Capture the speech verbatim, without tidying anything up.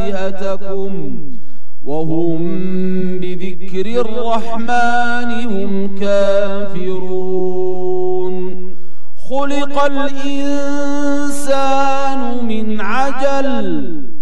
آلهتكم وهم بذكر الرحمن هم كافرون خلق الإنسان من عجل